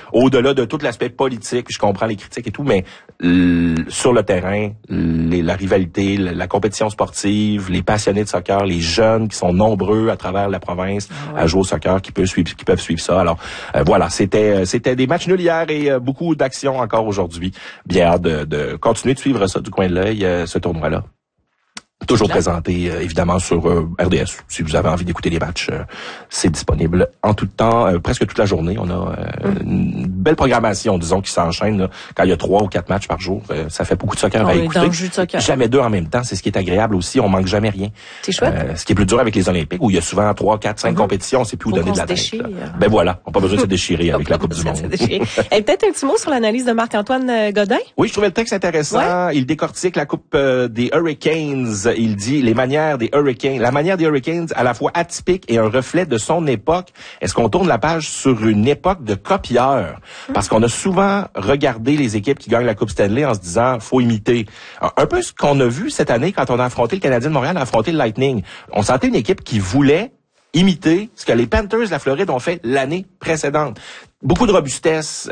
au-delà de tout l'aspect politique, je comprends les critiques et tout, mais sur le terrain, la rivalité, la compétition sportive, les passionnés de soccer, les jeunes qui sont nombreux à travers la province à jouer au soccer, qui peuvent suivre ça. Alors voilà, c'était des matchs nuls hier et beaucoup d'actions encore aujourd'hui. Bien hâte de continuer de suivre ça du coin de l'œil, ce tournoi-là. Toujours présenté, évidemment, sur RDS. Si vous avez envie d'écouter les matchs, c'est disponible en tout temps, presque toute la journée. On a une belle programmation, disons, qui s'enchaîne là, quand il y a 3 ou 4 matchs par jour. Ça fait beaucoup de soccer à écouter. Dans le jeu de soccer. Jamais 2 en même temps, c'est ce qui est agréable aussi. On manque jamais rien. C'est chouette. Ce qui est plus dur avec les Olympiques, où il y a souvent 3, 4, 5 compétitions, on sait plus où donner de la tête. Ben voilà, on n'a pas besoin de se déchirer avec la Coupe du Monde. Et peut-être un petit mot sur l'analyse de Marc-Antoine Godin? Oui, je trouvais le texte intéressant. Ouais. Il décortique la Coupe des Hurricanes. Il dit la manière des Hurricanes à la fois atypique et un reflet de son époque. Est-ce qu'on tourne la page sur une époque de copieurs? Parce qu'on a souvent regardé les équipes qui gagnent la Coupe Stanley en se disant, faut imiter. Alors, un peu ce qu'on a vu cette année quand on a affronté le Canadien de Montréal, a affronté le Lightning. On sentait une équipe qui voulait imiter ce que les Panthers de la Floride ont fait l'année précédente. Beaucoup de robustesse,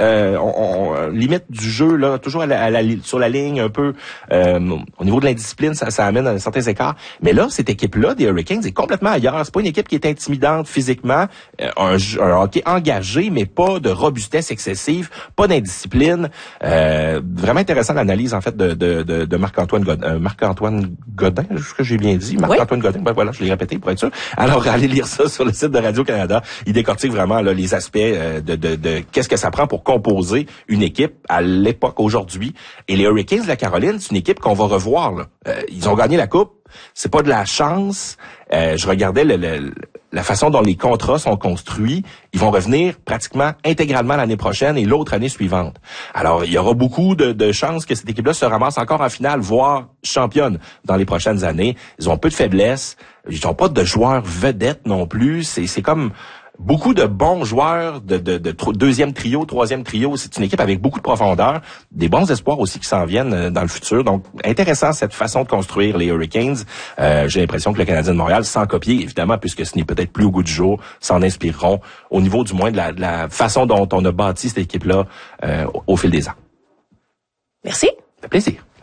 limite du jeu là, toujours sur la ligne un peu au niveau de l'indiscipline, ça amène à certains écarts. Mais là, cette équipe-là des Hurricanes est complètement ailleurs. C'est pas une équipe qui est intimidante physiquement, un hockey engagé, mais pas de robustesse excessive, pas d'indiscipline. Vraiment intéressant l'analyse en fait de Marc-Antoine Godin. Marc-Antoine Godin, ce que j'ai bien dit. Marc-Antoine Godin. Ben voilà, je l'ai répété pour être sûr. Alors allez lire ça sur le site de Radio-Canada. Il décortique vraiment là les aspects de qu'est-ce que ça prend pour composer une équipe à l'époque aujourd'hui. Et les Hurricanes de la Caroline, c'est une équipe qu'on va revoir. Là. Ils ont gagné la Coupe. C'est pas de la chance. Je regardais la façon dont les contrats sont construits. Ils vont revenir pratiquement intégralement l'année prochaine et l'autre année suivante. Alors, il y aura beaucoup de chances que cette équipe-là se ramasse encore en finale, voire championne dans les prochaines années. Ils ont peu de faiblesses. Ils n'ont pas de joueurs vedettes non plus. C'est comme beaucoup de bons joueurs de deuxième trio, troisième trio. C'est une équipe avec beaucoup de profondeur, des bons espoirs aussi qui s'en viennent dans le futur. Donc, intéressant cette façon de construire les Hurricanes. J'ai l'impression que le Canadien de Montréal, sans copier, évidemment, puisque ce n'est peut-être plus au goût du jour, s'en inspireront au niveau du moins de la façon dont on a bâti cette équipe-là au fil des ans. Merci. Ça fait plaisir.